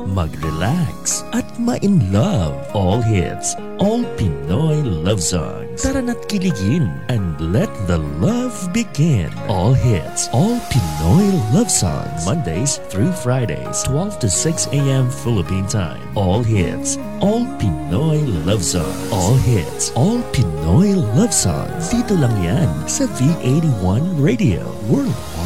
mag-relax at ma-in love. All hits, all Pinoy love songs. Tara na't kiligin and let the love begin. All hits, all Pinoy love songs. Mondays through Fridays, 12 to 6 a.m. Philippine time. All hits, all Pinoy love songs. All hits, all Pinoy love songs. Dito lang yan sa V81 Radio Worldwide.